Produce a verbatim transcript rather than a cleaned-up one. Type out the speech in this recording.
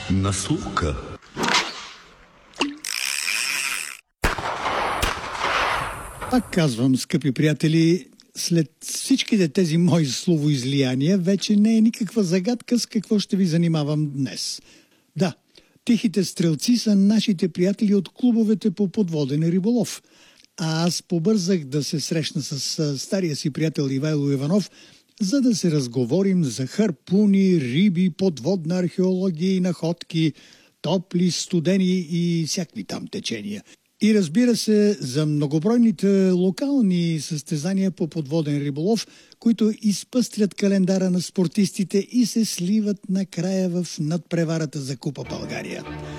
Наслука. Пак казвам, скъпи приятели, след всичките тези мои словоизлияния, вече не е никаква загадка с какво ще ви занимавам днес. Да, тихите стрелци са нашите приятели от клубовете по подводен риболов. А аз побързах да се срещна с стария си приятел Ивайло Иванов, за да се разговорим за харпуни, риби, подводна археология и находки, топли, студени и всякакви там течения. И разбира се, за многобройните локални състезания по подводен риболов, които изпъстрят календара на спортистите и се сливат накрая в надпреварата за Купа България.